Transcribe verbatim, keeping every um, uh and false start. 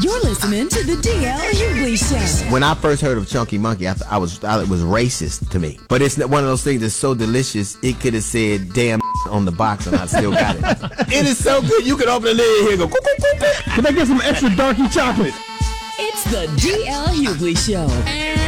You're listening to the D L Hughley Show. When I first heard of Chunky Monkey, I, th- I was I, it was racist to me. But it's one of those things that's so delicious, it could have said damn on the box and I still got it. It is so good. You can open the lid here and go, coo, coo, coo, coo. Can I get some extra darky chocolate? It's the D L Hughley Show.